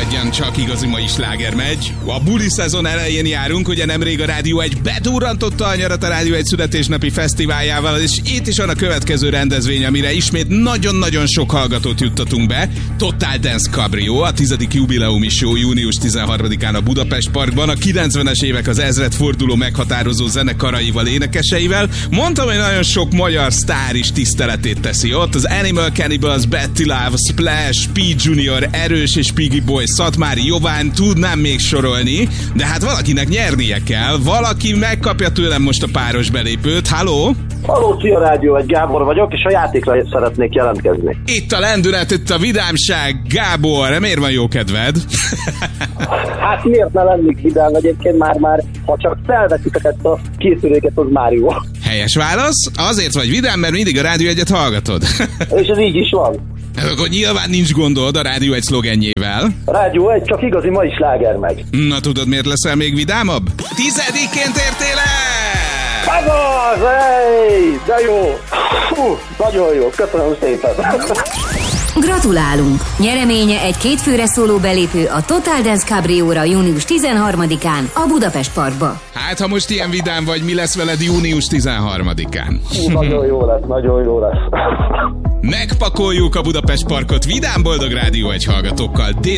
maradjan, csak igazi mai sláger megy. A buli szezon elején járunk, ugye nemrég a Rádió 1 bedurrantotta a nyarat a Rádió 1 születésnapi fesztiváljával, és itt is van a következő rendezvény, amire ismét nagyon-nagyon sok hallgatót juttatunk be. Total Dance Cabrio, a 10. jubileumi show június 13-án a Budapest Parkban, a 90-es évek az ezredforduló meghatározó zenekaraival, énekeseivel. Mondtam, hogy nagyon sok magyar sztár is tiszteletét teszi ott. Az Animal Cannibals, Betty Love, Splash, P. Junior, Erős és Piggy Boy, Szatmári Jován, tudnám még sorolni, de hát valakinek nyernie kell. Valaki megkapja tőlem most a páros belépőt. Halló? Halló, szia Rádió 1, Gábor vagyok, és a játékra szeretnék jelentkezni. Itt a lendület, itt a vidámság. Gábor, miért van jó kedved? Hát miért ne lennék vidám, egyébként már, ha csak felveszitek ezt a készüléket, az már jó. Helyes válasz, azért vagy vidám, mert mindig a Rádió 1-et hallgatod. És ez így is van. Akkor nyilván nincs gondod a Rádió 1 szlogenjével. A Rádió 1 csak igazi mai sláger megy. Na tudod, miért leszel még vidámabb? 10-ként értél el! Ez az, hey, de jó! Fú, nagyon jó, köszönöm szépen! Gratulálunk! Nyereménye egy kétfőre szóló belépő a Total Dance Cabrióra június 13-án a Budapest Parkba. Hát, ha most ilyen vidám vagy, mi lesz veled június 13-án? Nagyon jó lesz, nagyon jó lesz. Megpakoljuk a Budapest Parkot vidám boldog Rádió 1 hallgatókkal.